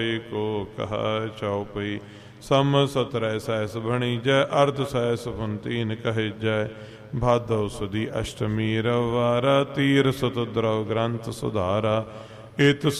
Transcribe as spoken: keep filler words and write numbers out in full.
को कहा चौपई सम सतरै सहस भणिजै अर्ध सहस फुनतीन कहजै भादव सुदी अष्टमी रवारा तीर सुत द्रव ग्रंथ सुधारा इत